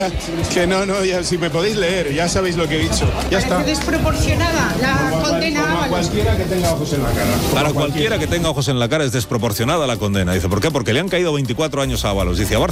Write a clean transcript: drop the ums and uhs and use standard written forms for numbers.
Que no, ya, si me podéis leer, ya sabéis lo que he dicho. Ya está. Parece desproporcionada la condena. Como a cualquiera que tenga ojos en la cara. Para cualquiera que tenga ojos en la cara es desproporcionada la condena. Dice, ¿por qué? Porque le han caído 24 años a Ábalos. Dice, a